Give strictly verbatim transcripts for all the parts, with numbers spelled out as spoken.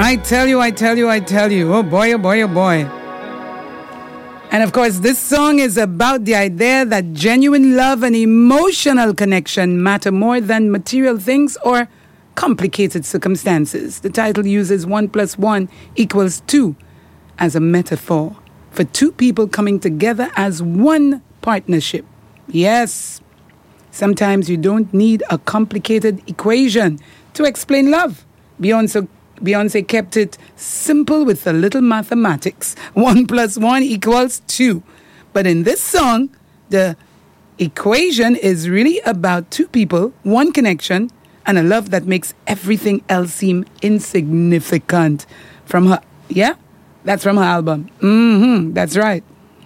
I tell you, I tell you, I tell you. Oh boy, oh boy, oh boy. And of course, this song is about the idea that genuine love and emotional connection matter more than material things or complicated circumstances. The title uses one plus one equals two as a metaphor for two people coming together as one partnership. Yes, sometimes you don't need a complicated equation to explain love. Beyonce Beyonce kept it simple with a little mathematics. One plus one equals two. But in this song, the equation is really about two people, one connection, and a love that makes everything else seem insignificant. From her, yeah? That's from her album. Mm-hmm, that's right.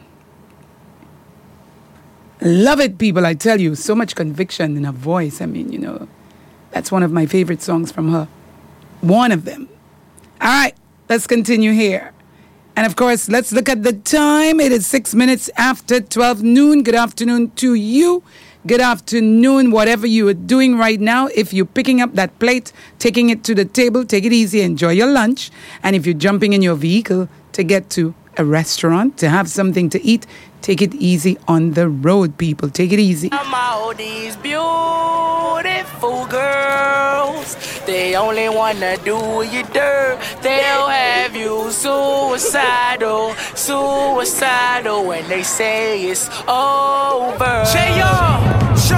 Love it, people, I tell you. So much conviction in her voice. I mean, you know, that's one of my favorite songs from her. One of them. All right, let's continue here. And of course, let's look at the time. It is six minutes after twelve noon. Good afternoon to you. Good afternoon, whatever you are doing right now. If you're picking up that plate, taking it to the table, take it easy, enjoy your lunch. And if you're jumping in your vehicle to get to a restaurant, to have something to eat, take it easy on the road, people. Take it easy. All these beautiful girls, they only wanna do you dirt. They'll have you suicidal, suicidal when they say it's over. Say y'all.